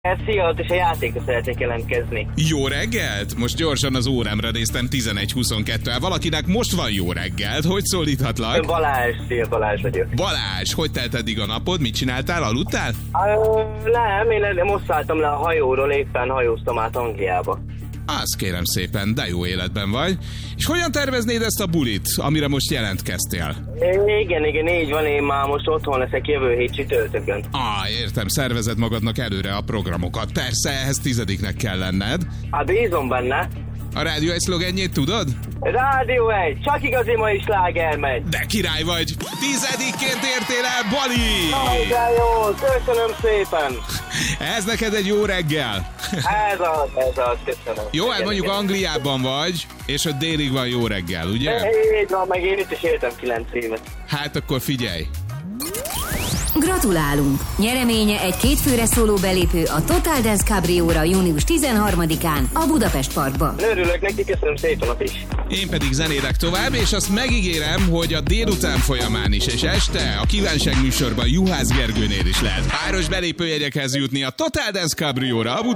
Szia, ott is a játékra szeretnék jelentkezni. Jó reggelt! Most gyorsan az órámra néztem, 11:22. Valakinek most van jó reggelt, hogy szólíthatlak? Balázs, szia, Balázs vagyok. Balázs, hogy telt eddig a napod? Mit csináltál? Aludtál? Nem, én most szálltam le a hajóról, éppen hajóztam át Angliába. Azt kérem szépen, de jó életben vagy. És hogyan terveznéd ezt a bulit, amire most jelentkeztél? Igen, így van, én már most otthon leszek jövő hét csütörtökön. Értem, szervezed magadnak előre a programokat. Persze, ehhez 10-nek kell lenned. Hát bízom benne. A Rádió 1 szlogenjét tudod? Rádió 1, csak igazi mai sláger megy. De király vagy! 10-ként értél el, Bali! De jó, köszönöm szépen. Ez neked egy jó reggel. Ez az, köszönöm. Jó, hát mondjuk Angliában vagy, és ott délig van jó reggel, ugye? Így van, meg én itt is éltem 9 évet. Hát akkor figyelj! Gratulálunk! Nyereménye egy kétfőre szóló belépő a Total Dance Cabrióra június 13-án a Budapest Parkba. Örülök neki, köszönöm szépen a is. Én pedig zenélek tovább, és azt megígérem, hogy a délután folyamán is, és este a kívánság műsorban Juhász Gergőnél is lehet páros belépőjegyekhez jutni a Total Dance Cabrióra a